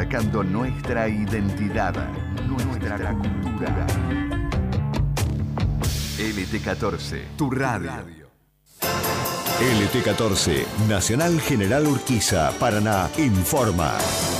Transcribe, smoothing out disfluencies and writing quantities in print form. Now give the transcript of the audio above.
destacando nuestra identidad, nuestra cultura. LT14, tu radio. LT14, Nacional General Urquiza, Paraná, informa.